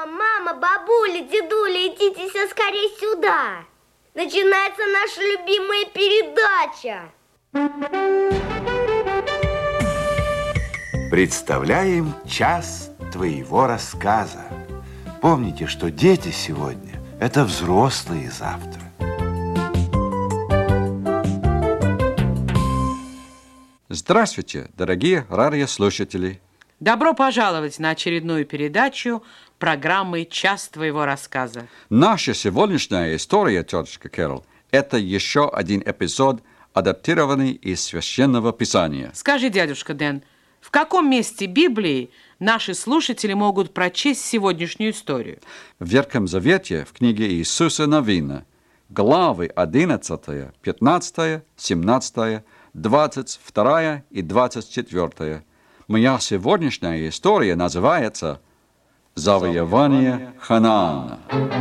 Папа, мама, бабуля, дедуля, идите все скорее сюда. Начинается наша любимая передача. Представляем час твоего рассказа. Помните, что дети сегодня – это взрослые завтра. Здравствуйте, дорогие радиослушатели. Добро пожаловать на очередную передачу программы «Час твоего рассказа». Наша сегодняшняя история, тетушка Кэрол, это еще один эпизод, адаптированный из Священного Писания. Скажи, дядюшка Дэн, в каком месте Библии наши слушатели могут прочесть сегодняшнюю историю? В Ветхом Завете, в книге Иисуса Навина, главы 11, 15, 17, 22 и 24. Моя сегодняшняя история называется «Завоевание Ханаана».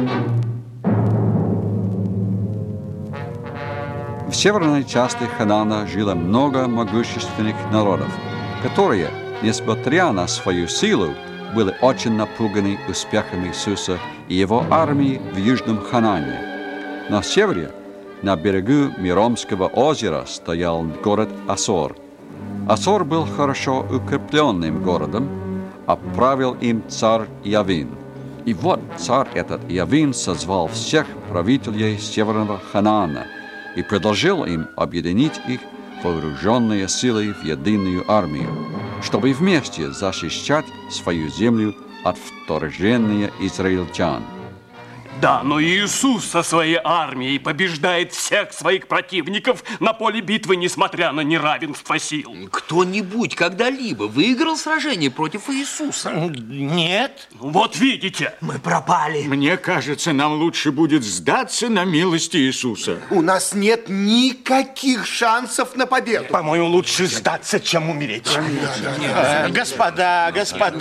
В северной части Ханаана жило много могущественных народов, которые, несмотря на свою силу, были очень напуганы успехом Иисуса и его армии в Южном Ханаане. На севере, на берегу Миромского озера, стоял город Асор. Асор был хорошо укрепленным городом, а правил им царь Явин. И вот царь этот Явин созвал всех правителей Северного Ханаана и предложил им объединить их вооруженные силы в единую армию, чтобы вместе защищать свою землю от вторжения израильтян. Да, но Иисус со своей армией побеждает всех своих противников на поле битвы, несмотря на неравенство сил. Кто-нибудь когда-либо выиграл сражение против Иисуса? Нет. Вот видите. Мы пропали. Мне кажется, нам лучше будет сдаться на милость Иисуса. У нас нет никаких шансов на победу. По-моему, лучше сдаться, чем умереть. Господа,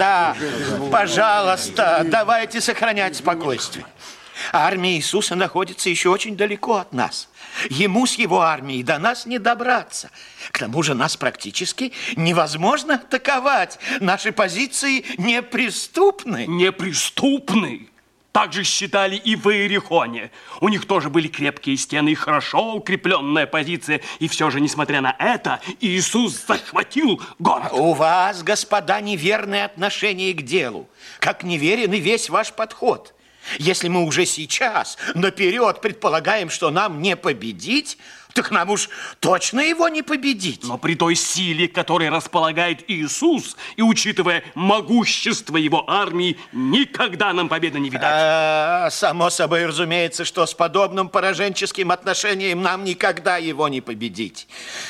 пожалуйста, давайте сохранять спокойствие. Армия Иисуса находится еще очень далеко от нас. Ему с его армией до нас не добраться. К тому же нас практически невозможно атаковать. Наши позиции неприступны. Неприступны? Так же считали и в Иерихоне. У них тоже были крепкие стены и хорошо укрепленная позиция. И все же, несмотря на это, Иисус захватил город. У вас, господа, неверное отношение к делу. Как неверен и весь ваш подход. Если мы уже сейчас наперед предполагаем, что нам не победить, так нам уж точно его не победить. Но при той силе, которой располагает Иисус, и учитывая могущество его армии, никогда нам победы не видать. Само собой разумеется, что с подобным пораженческим отношением нам никогда его не победить.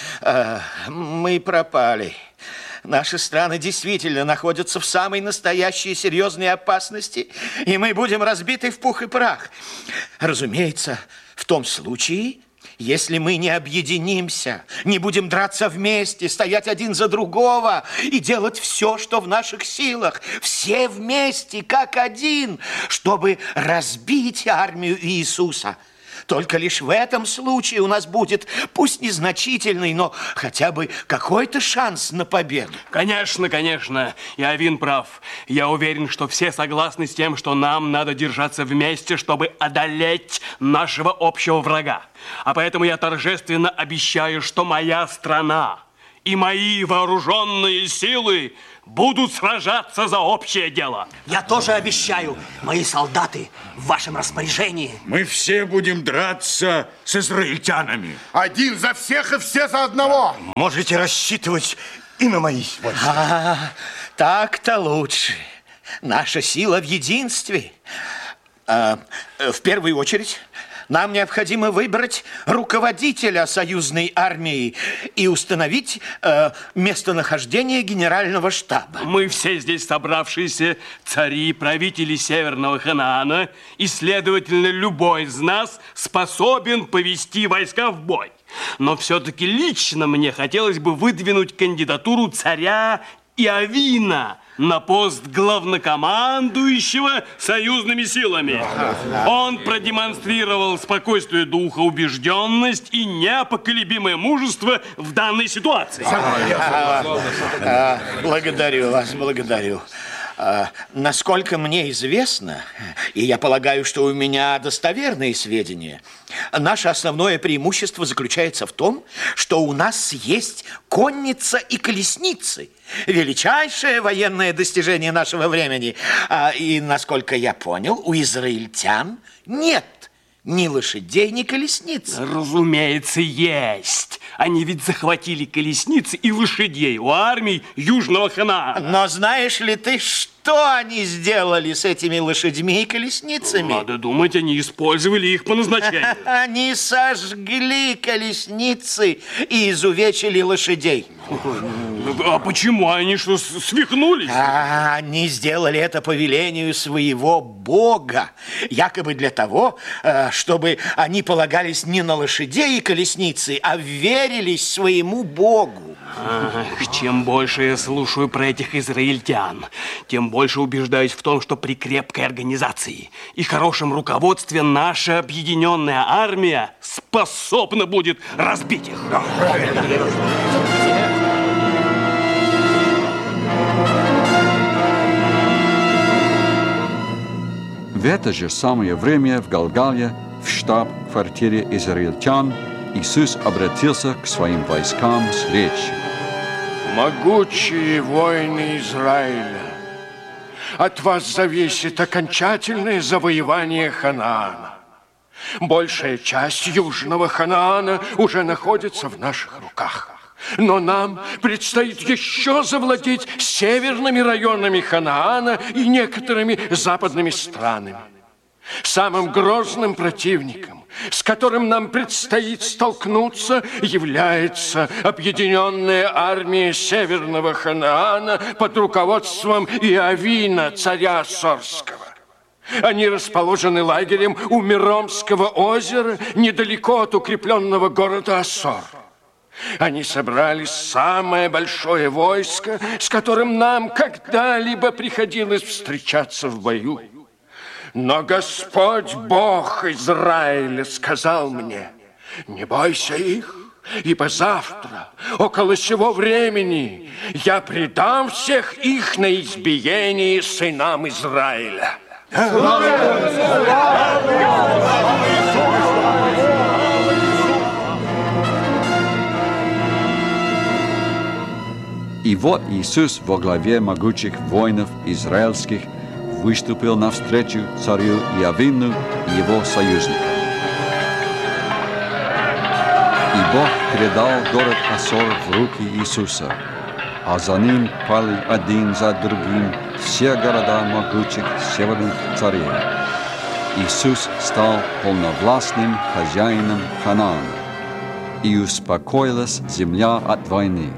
Мы пропали. Наши страны действительно находятся в самой настоящей серьезной опасности, и мы будем разбиты в пух и прах. Разумеется, в том случае, если мы не объединимся, не будем драться вместе, стоять один за другого и делать все, что в наших силах, все вместе, как один, чтобы разбить армию Иисуса. Только лишь в этом случае у нас будет, пусть незначительный, но хотя бы какой-то шанс на победу. Конечно, конечно, Явин прав. Я уверен, что все согласны с тем, что нам надо держаться вместе, чтобы одолеть нашего общего врага. А поэтому я торжественно обещаю, что моя страна и мои вооруженные силы будут сражаться за общее дело. Я тоже обещаю, мои солдаты в вашем распоряжении. Мы все будем драться с израильтянами. Один за всех и все за одного. Можете рассчитывать и на мои войска. Так-то лучше. Наша сила в единстве. В первую очередь, нам необходимо выбрать руководителя союзной армии и установить местонахождение генерального штаба. Мы все здесь собравшиеся цари, правители Северного Ханаана, и, следовательно, любой из нас способен повести войска в бой. Но все-таки лично мне хотелось бы выдвинуть кандидатуру царя Иовина на пост главнокомандующего союзными силами. Он продемонстрировал спокойствие духа, убежденность и непоколебимое мужество в данной ситуации. Благодарю вас, благодарю. Насколько мне известно, и я полагаю, что у меня достоверные сведения, наше основное преимущество заключается в том, что у нас есть конница и колесницы. Величайшее военное достижение нашего времени. И, насколько я понял, у израильтян нет ни лошадей, ни колесниц. Разумеется, есть. Они ведь захватили колесницы и лошадей у армий Южного Ханаана. Но знаешь ли ты, что они сделали с этими лошадьми и колесницами? Надо думать, они использовали их по назначению. Они сожгли колесницы и изувечили лошадей. А почему? Они что, свихнулись? Они сделали это по велению своего Бога. Якобы для того, чтобы они полагались не на лошадей и колесницы, а верились своему Богу. Чем больше я слушаю про этих израильтян, тем больше убеждаюсь в том, что при крепкой организации и хорошем руководстве наша объединенная армия способна будет разбить их. В это же самое время в Галгале, в штаб-квартире израильтян, Иисус обратился к своим войскам с речью. Могучие воины Израиля, от вас зависит окончательное завоевание Ханаана. Большая часть Южного Ханаана уже находится в наших руках. Но нам предстоит еще завладеть северными районами Ханаана и некоторыми западными странами. Самым грозным противником, с которым нам предстоит столкнуться, является объединенная армия Северного Ханаана под руководством Иовина, царя Ассорского. Они расположены лагерем у Миромского озера, недалеко от укрепленного города Ассор. Они собрали самое большое войско, с которым нам когда-либо приходилось встречаться в бою. Но Господь, Бог Израиля, сказал мне: не бойся их, ибо завтра, около сего времени, я предам всех их на избиение сынам Израиля. И вот Иисус во главе могучих воинов израильских выступил навстречу царю Иовину и его союзникам. И Бог передал город Ассор в руки Иисуса, а за ним пали один за другим все города могучих северных царей. Иисус стал полновластным хозяином Ханаана, и успокоилась земля от войны.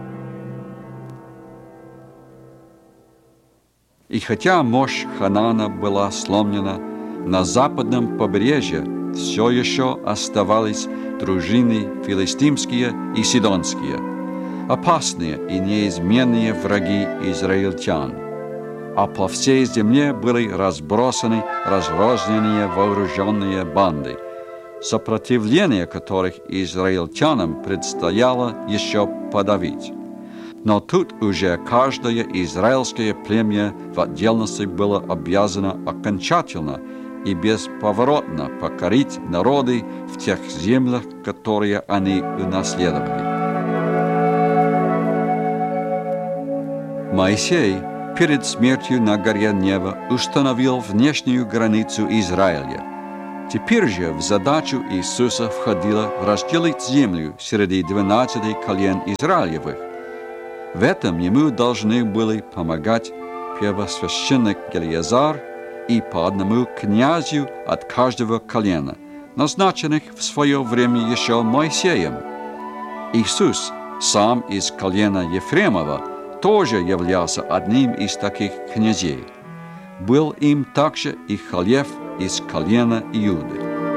И хотя мощь Ханаана была сломлена, на западном побережье все еще оставались дружины филистимские и сидонские, опасные и неизменные враги израильтян. А по всей земле были разбросаны разрозненные вооруженные банды, сопротивление которых израильтянам предстояло еще подавить. Но тут уже каждое израильское племя в отдельности было обязано окончательно и бесповоротно покорить народы в тех землях, которые они унаследовали. Моисей перед смертью на горе Нева установил внешнюю границу Израиля. Теперь же в задачу Иисуса входило разделить землю среди 12 колен Израилевых. В этом ему должны были помогать первосвященник Елеазар и по одному князю от каждого колена, назначенных в свое время еще Моисеем. Иисус, сам из колена Ефремова, тоже являлся одним из таких князей. Был им также и Халев из колена Иуды.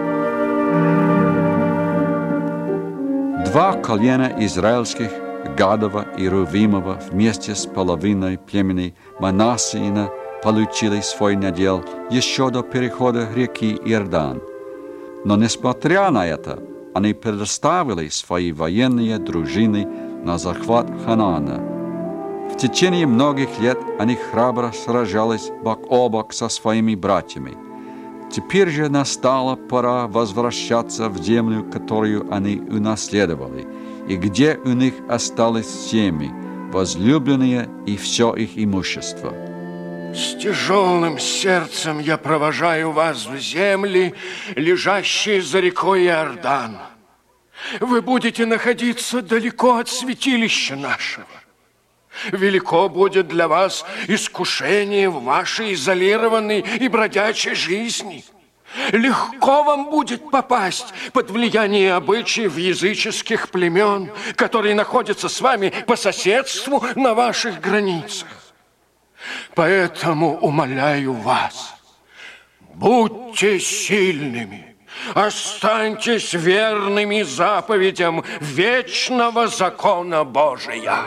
Два колена израильских, Гадова и Рувимова, вместе с половиной племени Манассиина получили свой надел еще до перехода реки Иордан. Но, несмотря на это, они предоставили свои военные дружины на захват Ханаана. В течение многих лет они храбро сражались бок о бок со своими братьями. Теперь же настала пора возвращаться в землю, которую они унаследовали, и где у них остались семьи, возлюбленные и все их имущество. С тяжелым сердцем я провожаю вас в земли, лежащие за рекой Иордан. Вы будете находиться далеко от святилища нашего. Велико будет для вас искушение в вашей изолированной и бродячей жизни. Легко вам будет попасть под влияние обычаев языческих племен, которые находятся с вами по соседству на ваших границах. Поэтому умоляю вас, будьте сильными, останьтесь верными заповедям вечного закона Божия.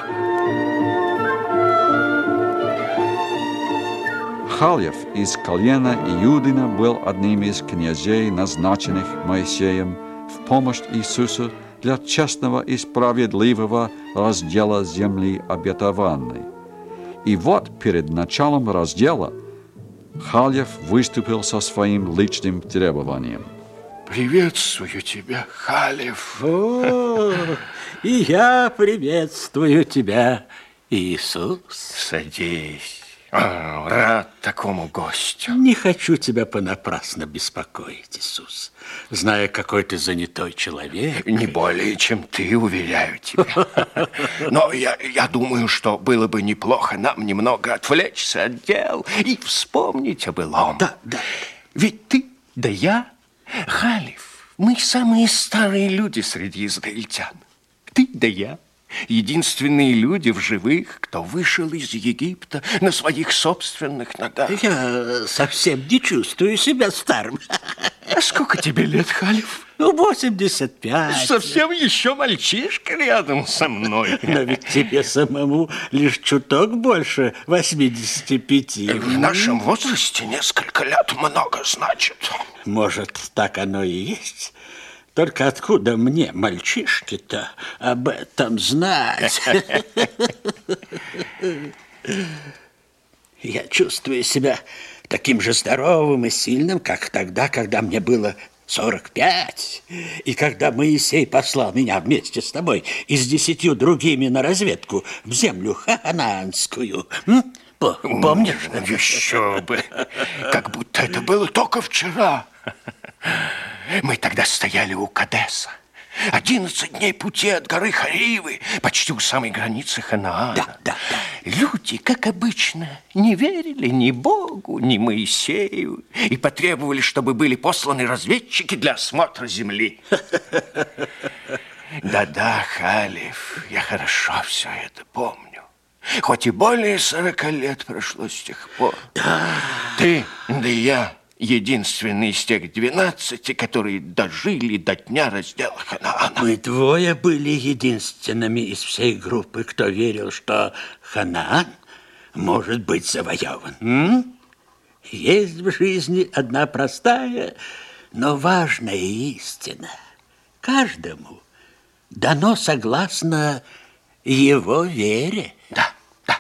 Хальев из колена Иудина был одним из князей, назначенных Моисеем в помощь Иисусу для честного и справедливого раздела земли обетованной. И вот перед началом раздела Хальев выступил со своим личным требованием. Приветствую тебя, Хальев. О, и я приветствую тебя, Иисус. Садись. Рад такому гостю. Не хочу тебя понапрасно беспокоить, Иисус, зная, какой ты занятой человек. Не более, чем ты, уверяю тебя. Но я думаю, что было бы неплохо нам немного отвлечься от дел и вспомнить о былом. Да. Ведь ты, да я, Хальев, мы самые старые люди среди израильтян. Ты, да я. Единственные люди в живых, кто вышел из Египта на своих собственных ногах. Я совсем не чувствую себя старым. А сколько тебе лет, Хальев? 85. Совсем еще мальчишка рядом со мной. Но ведь тебе самому лишь чуток больше 85. В нашем возрасте несколько лет много значит. Может, так оно и есть? Только откуда мне, мальчишке-то, об этом знать? Я чувствую себя таким же здоровым и сильным, как тогда, когда мне было 45. И когда Моисей послал меня вместе с тобой и с 10 другими на разведку в землю ханаанскую. Помнишь? Еще бы. Как будто это было только вчера. Мы тогда стояли у Кадеса. 11 дней пути от горы Харивы, почти у самой границы Ханаана. Да. Люди, как обычно, не верили ни Богу, ни Моисею и потребовали, чтобы были посланы разведчики для осмотра земли. Да, Хальев, я хорошо все это помню. Хоть и более 40 лет прошло с тех пор. Да. Ты, да я, единственный из тех 12, которые дожили до дня раздела Ханаана. Мы двое были единственными из всей группы, кто верил, что Ханаан может быть завоеван. Есть в жизни одна простая, но важная истина. Каждому дано согласно его вере. Да.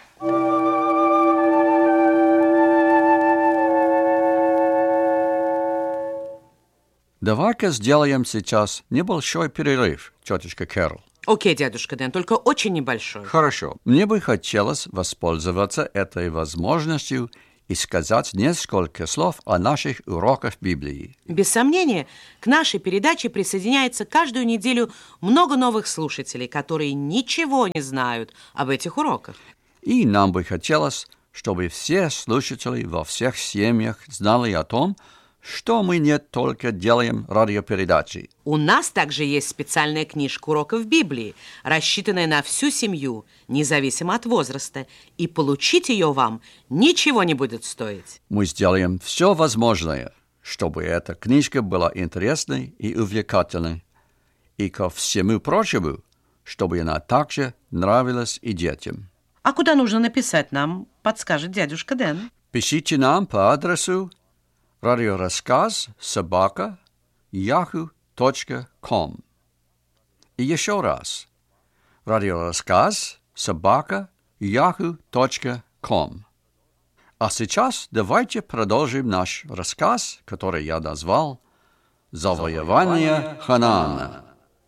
Давай-ка сделаем сейчас небольшой перерыв, тетушка Кэрол. Окей, дядюшка Дэн, только очень небольшой. Хорошо. Мне бы хотелось воспользоваться этой возможностью и сказать несколько слов о наших уроках Библии. Без сомнения, к нашей передаче присоединяется каждую неделю много новых слушателей, которые ничего не знают об этих уроках. И нам бы хотелось, чтобы все слушатели во всех семьях знали о том, что мы не только делаем радиопередачи. У нас также есть специальная книжка уроков Библии, рассчитанная на всю семью, независимо от возраста, и получить ее вам ничего не будет стоить. Мы сделаем все возможное, чтобы эта книжка была интересной и увлекательной, и ко всему прочему, чтобы она также нравилась и детям. А куда нужно написать нам, подскажет дядюшка Дэн. Пишите нам по адресу radioraskaz@yahoo.com. И еще раз. radioraskaz@yahoo.com. yahoo.com. А сейчас давайте продолжим наш рассказ, который я назвал «Завоевание Ханаана».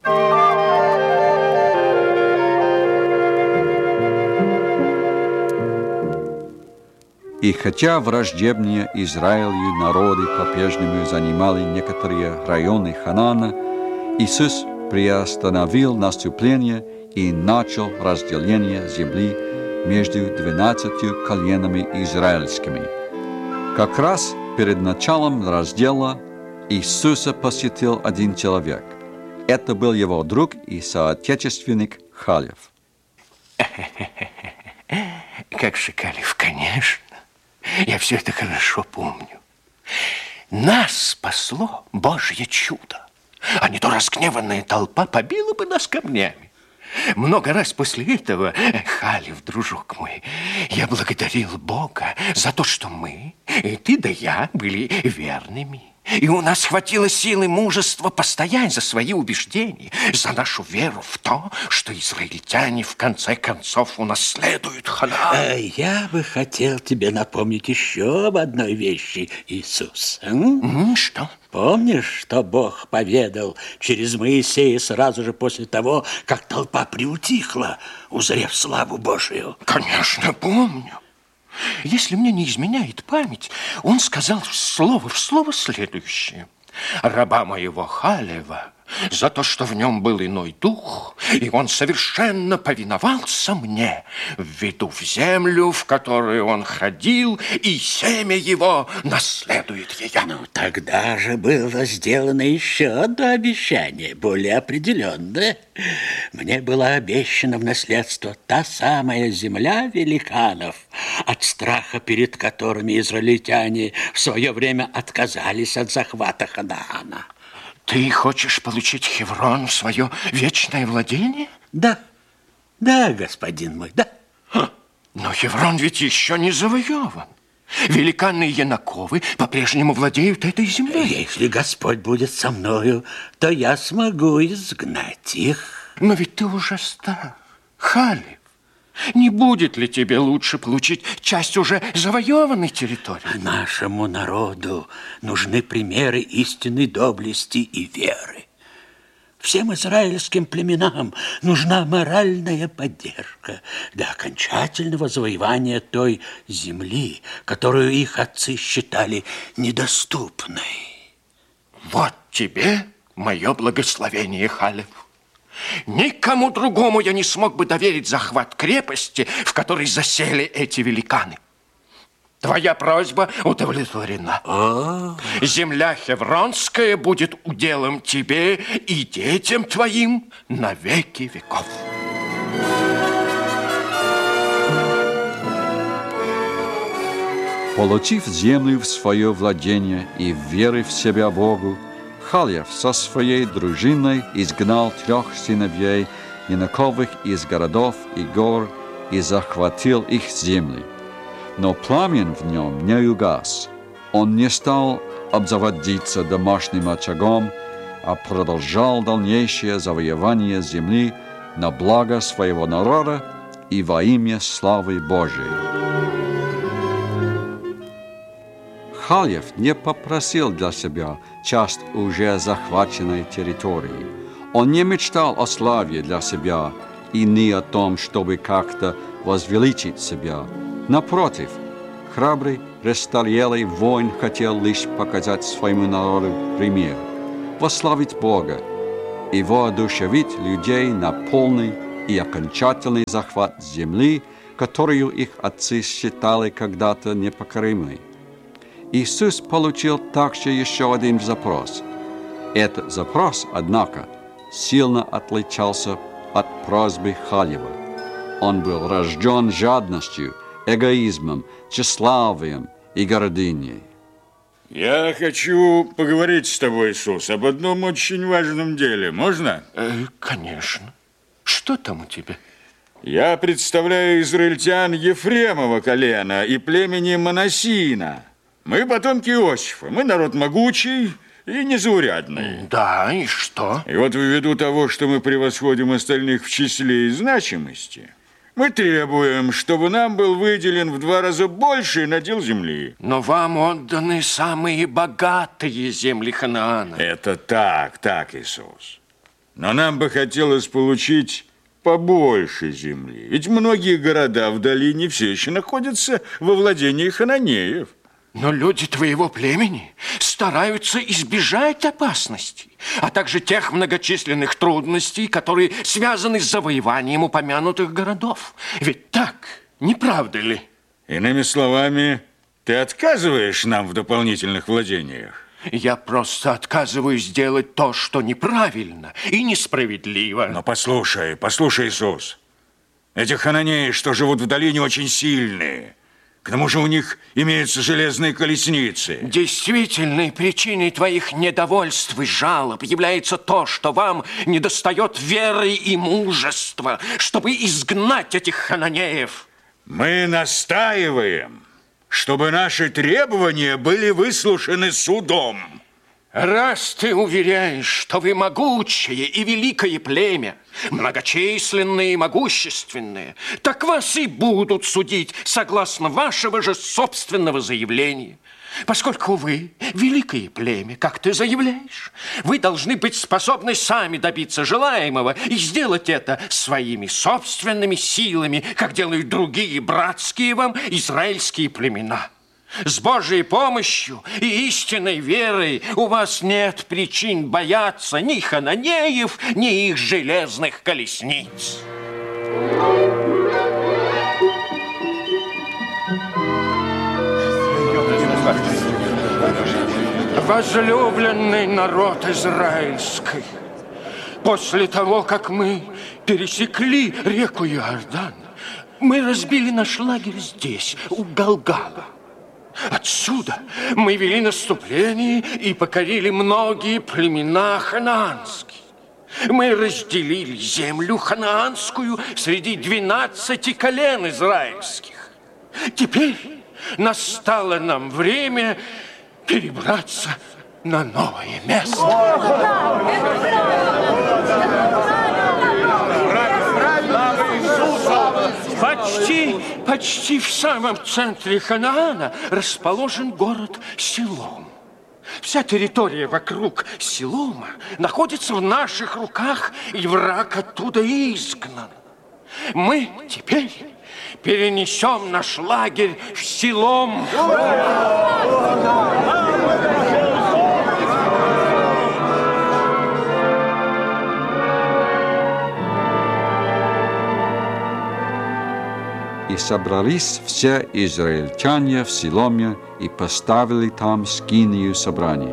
И хотя враждебные Израилю народы по-прежнему занимали некоторые районы Ханаана, Иисус приостановил наступление и начал разделение земли между 12 коленами израильскими. Как раз перед началом раздела Иисуса посетил один человек. Это был его друг и соотечественник Халев. Как же, Халев, конечно. Я все это хорошо помню. Нас спасло Божье чудо, а не то разгневанная толпа побила бы нас камнями. Много раз после этого, Халев, дружок мой, я благодарил Бога за то, что мы, и ты да я, были верными. И у нас хватило силы и мужества постоять за свои убеждения, за нашу веру в то, что израильтяне в конце концов унаследуют Ханаан. Я бы хотел тебе напомнить еще об одной вещи, Иисус. Что? Помнишь, что Бог поведал через Моисея сразу же после того, как толпа приутихла, узрев славу Божию? Конечно, помню. Если мне не изменяет память, он сказал слово в слово следующее. Раба моего Халева за то, что в нем был иной дух, и он совершенно повиновался мне, введу в землю, в которую он ходил, и семя его наследует ее. Ну, тогда же было сделано еще одно обещание, более определенное. Мне было обещано в наследство та самая земля великанов, от страха перед которыми израильтяне в свое время отказались от захвата Ханаана. Ты хочешь получить Хеврон в свое вечное владение? Да, да, господин мой, да. Но Хеврон ведь еще не завоеван. Великаны и Янаковы по-прежнему владеют этой землей. Если Господь будет со мною, то я смогу изгнать их. Но ведь ты уже стар, Халев. Не будет ли тебе лучше получить часть уже завоеванной территории? Нашему народу нужны примеры истинной доблести и веры. Всем израильским племенам нужна моральная поддержка для окончательного завоевания той земли, которую их отцы считали недоступной. Вот тебе мое благословение, Халев. Никому другому я не смог бы доверить захват крепости, в которой засели эти великаны. Твоя просьба удовлетворена. Земля Хевронская будет уделом тебе и детям твоим на веки веков. Получив землю в свое владение и верив в себя Богу, Халев со своей дружиной изгнал 3 сыновей Янаковых из городов и гор и захватил их земли. Но пламен в нем не угас. Он не стал обзаводиться домашним очагом, а продолжал дальнейшее завоевание земли на благо своего народа и во имя славы Божией. Халев не попросил для себя часть уже захваченной территории. Он не мечтал о славе для себя и не о том, чтобы как-то возвеличить себя. Напротив, храбрый, престарелый воин хотел лишь показать своему народу пример, восславить Бога и воодушевить людей на полный и окончательный захват земли, которую их отцы считали когда-то непокоримой. Иисус получил также еще один запрос. Этот запрос, однако, сильно отличался от просьбы Халева. Он был рожден жадностью, эгоизмом, тщеславием и гордыней. Я хочу поговорить с тобой, Иисус, об одном очень важном деле. Можно? Конечно. Что там у тебя? Я представляю израильтян Ефремова колена и племени Манасиина. Мы потомки Иосифа, мы народ могучий и незаурядный. Да, и что? И вот ввиду того, что мы превосходим остальных в числе и значимости, Мы требуем, чтобы нам был выделен в 2 раза больше надел земли. Но вам отданы самые богатые земли Ханаана. Это так, Иисус. Но нам бы хотелось получить побольше земли. Ведь многие города в долине все еще находятся во владении хананеев. Но люди твоего племени стараются избежать опасностей, а также тех многочисленных трудностей, которые связаны с завоеванием упомянутых городов. Ведь так, не правда ли? Иными словами, ты отказываешь нам в дополнительных владениях? Я просто отказываюсь делать то, что неправильно и несправедливо. Но послушай, Иисус. Эти хананеи, что живут в долине, очень сильные. К тому же у них имеются железные колесницы. Действительной причиной твоих недовольств и жалоб является то, что вам недостает веры и мужества, чтобы изгнать этих хананеев. Мы настаиваем, чтобы наши требования были выслушаны судом. Раз ты уверяешь, что вы могучее и великое племя, многочисленные и могущественные, так вас и будут судить согласно вашего же собственного заявления. Поскольку вы великое племя, как ты заявляешь, вы должны быть способны сами добиться желаемого и сделать это своими собственными силами, как делают другие братские вам израильские племена. С Божьей помощью и истинной верой у вас нет причин бояться ни хананеев, ни их железных колесниц. Возлюбленный народ израильский, после того, как мы пересекли реку Иордан, мы разбили наш лагерь здесь, у Галгала. Отсюда мы вели наступление и покорили многие племена ханаанские. Мы разделили землю ханаанскую среди 12 колен израильских. Теперь настало нам время перебраться на новое место. Почти в самом центре Ханаана расположен город Силом. Вся территория вокруг Силома находится в наших руках, и враг оттуда изгнан. Мы теперь перенесем наш лагерь в Силом. И собрались все израильтяне в Силоме и поставили там скинию собрания.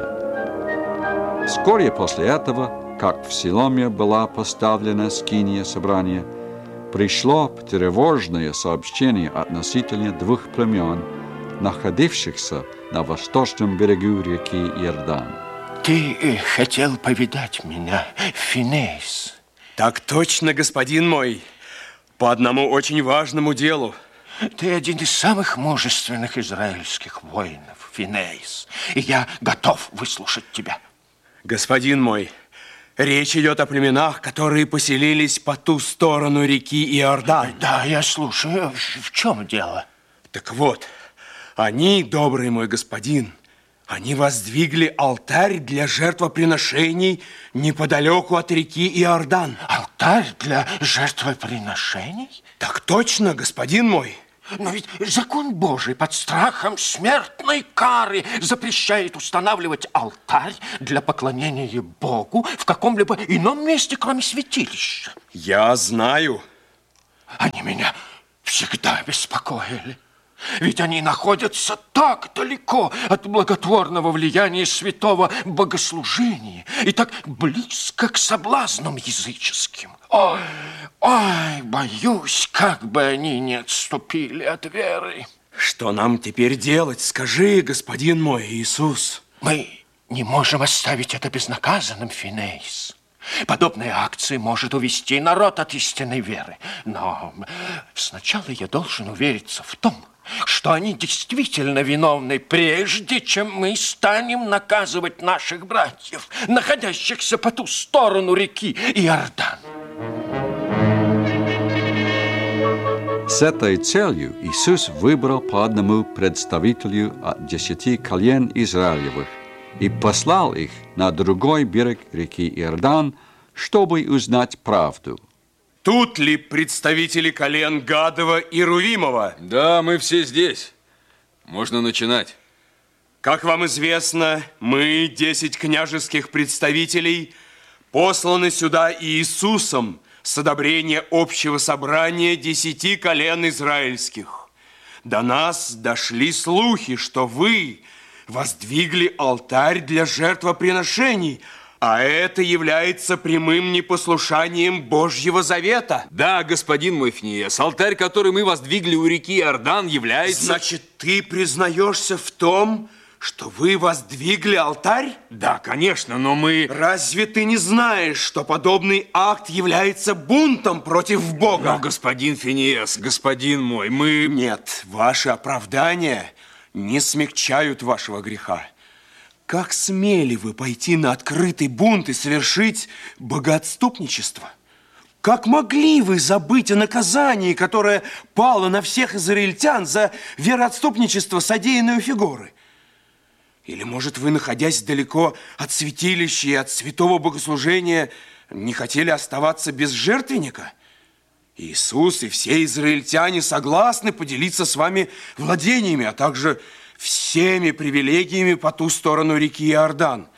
Вскоре после этого, как в Силоме была поставлена скиния собрания, пришло тревожное сообщение относительно 2 племен, находившихся на восточном берегу реки Иордан. Ты хотел повидать меня, Финеис? Так точно, господин мой. По одному очень важному делу. Ты один из самых мужественных израильских воинов, Финеис, и я готов выслушать тебя. Господин мой, речь идет о племенах, которые поселились по ту сторону реки Иордан. Да, я слушаю. В чем дело? Так вот, они, добрый мой господин, они воздвигли алтарь для жертвоприношений неподалеку от реки Иордан. Алтарь для жертвоприношений? Так точно, господин мой. Но ведь закон Божий под страхом смертной кары запрещает устанавливать алтарь для поклонения Богу в каком-либо ином месте, кроме святилища. Я знаю. Они меня всегда беспокоили. Ведь они находятся так далеко от благотворного влияния святого богослужения и так близко к соблазнам языческим. Ой, боюсь, как бы они не отступили от веры. Что нам теперь делать? Скажи, господин мой Иисус. Мы не можем оставить это безнаказанным, Финеис. Подобная акция может увести народ от истинной веры. Но сначала я должен увериться в том, что они действительно виновны, прежде чем мы станем наказывать наших братьев, находящихся по ту сторону реки Иордан. С этой целью Иисус выбрал по одному представителю от 10 колен Израилевых и послал их на другой берег реки Иордан, чтобы узнать правду. Тут ли представители колен Гадова и Рувимова? Да, мы все здесь. Можно начинать. Как вам известно, мы, 10 княжеских представителей, посланы сюда Иисусом с одобрения общего собрания 10 колен израильских. До нас дошли слухи, что вы воздвигли алтарь для жертвоприношений, а это является прямым непослушанием Божьего Завета. Да, господин мой Финиес, алтарь, который мы воздвигли у реки Иордан, является... Значит, ты признаешься в том, что вы воздвигли алтарь? Да, конечно, но мы... Разве ты не знаешь, что подобный акт является бунтом против Бога? Но, господин Финиес, господин мой, мы... Нет, ваши оправдания не смягчают вашего греха. Как смели вы пойти на открытый бунт и совершить богоотступничество? Как могли вы забыть о наказании, которое пало на всех израильтян за вероотступничество, содеянное у Фигоры? Или, может, вы, находясь далеко от святилища и от святого богослужения, не хотели оставаться без жертвенника? Иисус и все израильтяне согласны поделиться с вами владениями, а также всеми привилегиями по ту сторону реки Иордан.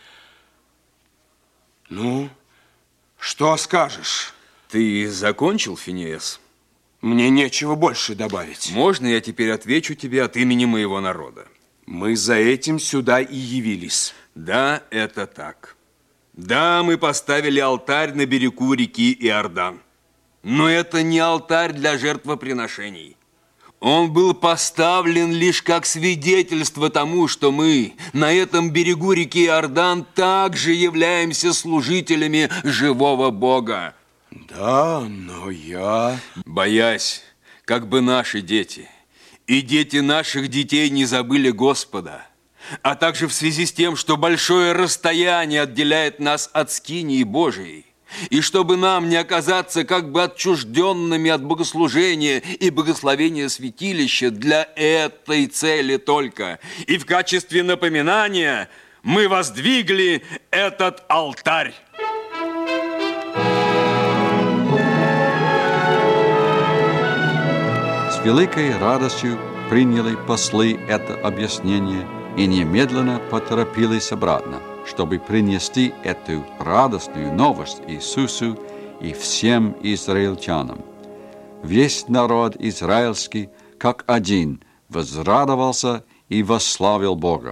Ну, что скажешь? Ты закончил, Финиес? Мне нечего больше добавить. Можно я теперь отвечу тебе от имени моего народа? Мы за этим сюда и явились. Да, это так. Да, мы поставили алтарь на берегу реки Иордан. Но это не алтарь для жертвоприношений. Он был поставлен лишь как свидетельство тому, что мы на этом берегу реки Иордан также являемся служителями живого Бога. Да, но я... Боясь, как бы наши дети и дети наших детей не забыли Господа, а также в связи с тем, что большое расстояние отделяет нас от скинии Божией, и чтобы нам не оказаться как бы отчужденными от богослужения и благословения святилища для этой цели только, и в качестве напоминания мы воздвигли этот алтарь. С великой радостью приняли послы это объяснение и немедленно поторопились обратно, чтобы принести эту радостную новость Иисусу и всем израильтянам. Весь народ израильский, как один, возрадовался и восславил Бога.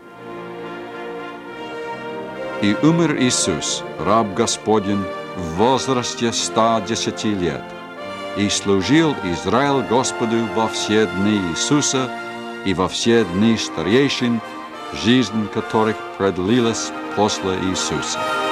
И умер Иисус, раб Господень, в возрасте 110 лет, и служил Израиль Господу во все дни Иисуса и во все дни старейшин, жизнь которых продлилась после Иисуса.